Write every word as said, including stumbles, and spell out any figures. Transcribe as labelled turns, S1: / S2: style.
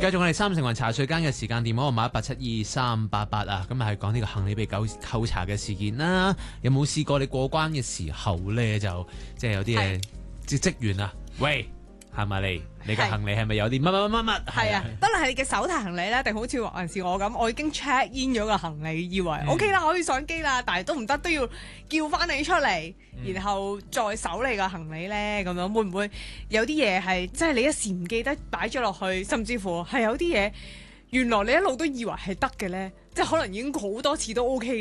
S1: 繼續我哋三成雲茶水間嘅時間，電話號碼一八七二三八八啊，咁係講呢個行李被扣扣查嘅事件啦。有冇試過你過關嘅時候咧，就即係有啲嘢即職員啊，喂，係咪你？你嘅行李係咪有啲乜乜乜乜？
S2: 係啊，不論係你嘅手提行李咧，定好似還是我咁，我已經 check in 咗個行李，以為 OK 啦，可以上機啦，但係都唔得，都要叫翻你出嚟，然後再搜你個行李咧，咁樣會唔會有啲嘢係即係你一時唔記得擺咗落去，甚至乎係有啲嘢原來你一路都以為係得嘅咧，即係可能已經好多次都 OK 嘅。